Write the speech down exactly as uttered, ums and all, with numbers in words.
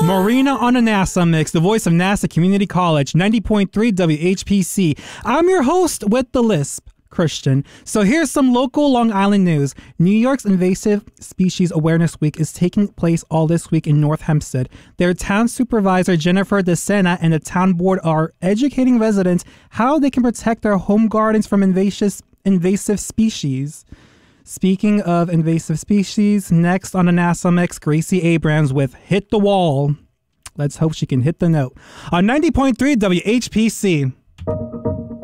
Marina on a NASA Mix, the voice of NASA Community College, ninety point three W H P C. I'm your host with the lisp, Christian. So here's some local Long Island news. New York's Invasive Species Awareness Week is taking place all this week in North Hempstead. Their town supervisor, Jennifer DeSena, and the town board are educating residents how they can protect their home gardens from invasive, invasive species. Speaking of invasive species, next on the NASA Mix, Gracie Abrams with Hit the Wall. Let's hope she can hit the note. On ninety point three W H P C.